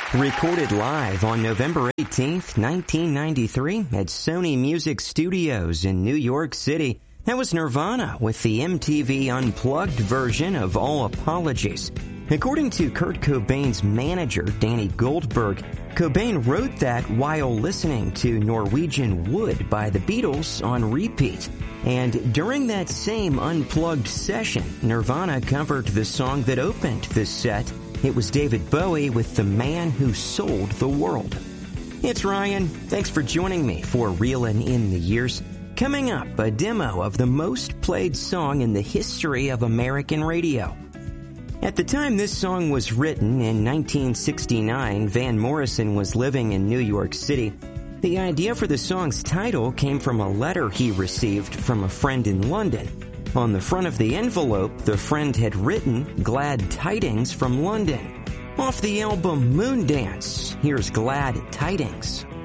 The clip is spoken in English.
Recorded live on November 18th, 1993 at Sony Music Studios in New York City. That was Nirvana with the MTV Unplugged version of All Apologies. According to Kurt Cobain's manager, Danny Goldberg, Cobain wrote that while listening to Norwegian Wood by the Beatles on repeat. And during that same Unplugged session, Nirvana covered the song that opened the set. It was David Bowie with The Man Who Sold the World. It's Ryan. Thanks for joining me for Reelin' in the Years. Coming up, a demo of the most played song in the history of American radio. At the time this song was written in 1969, Van Morrison was living in New York City. The idea for the song's title came from a letter he received from a friend in London. On the front of the envelope, the friend had written, "Glad Tidings from London." Off the album Moondance, here's Glad Tidings.